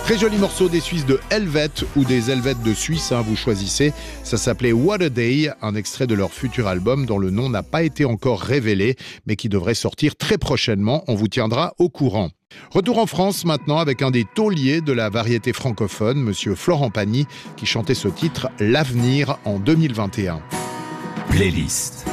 Très joli morceau des Suisses de Helvète ou des Helvètes de Suisse, vous choisissez. Ça s'appelait What a Day, un extrait de leur futur album dont le nom n'a pas été encore révélé, mais qui devrait sortir très prochainement. On vous tiendra au courant. Retour en France maintenant avec un des tauliers de la variété francophone, monsieur Florent Pagny, qui chantait ce titre, L'Avenir, en 2021. Playlist.